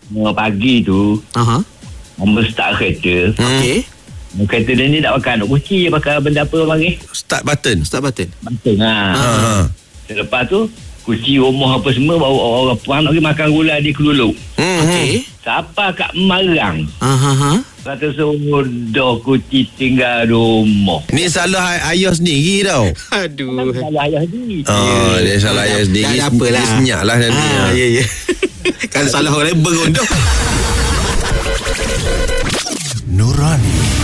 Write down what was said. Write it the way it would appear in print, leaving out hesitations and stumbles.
pagi tu Aha. Mama start kereta. Okey. Kereta dia ni tak pakai anak kunci, dia pakai benda apa panggil? Start button. Banteng Lepas tu kunci rumah apa semua, bawa orang puan nak pergi makan gulai di Keluluk. Okey. Siapa kat Marang Aha. kata sudah kunci tinggal rumah. Ni salah ayah sendiri tau. Aduh. Salah ayah ni. Dia salah ayah sendiri. Tak apalah. Dia senyap lah nanti. Ya. Kalau salah orang lain berondong. Nurani